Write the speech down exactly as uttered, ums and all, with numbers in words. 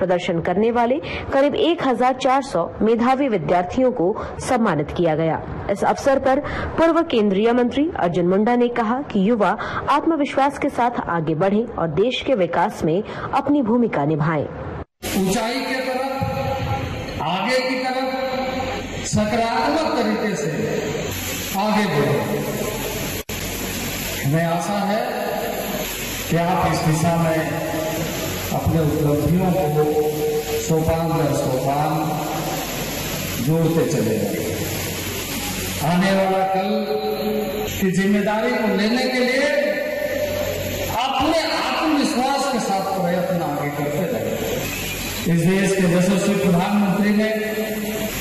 प्रदर्शन करने वाले करीब एक हजार चार सौ मेधावी विद्यार्थियों को सम्मानित किया गया। इस अवसर पर पूर्व केंद्रीय मंत्री अर्जुन मुंडा ने कहा कि युवा आत्मविश्वास के साथ आगे बढ़े और देश के विकास में अपनी भूमिका निभाएं। ऊंचाई के तरफ, आगे की तरफ सकारात्मक तरीके से आगे बढ़े। हमें आशा है कि आप इस दिशा में अपने उपलब्धियों को सोपान दर सोपान जोड़ते चले जाएंगे। आने वाला कल की जिम्मेदारी को लेने के लिए अपने आत्मविश्वास के साथ प्रयत्न आगे करते रहेंगे। इस देश के यशस्वी प्रधानमंत्री ने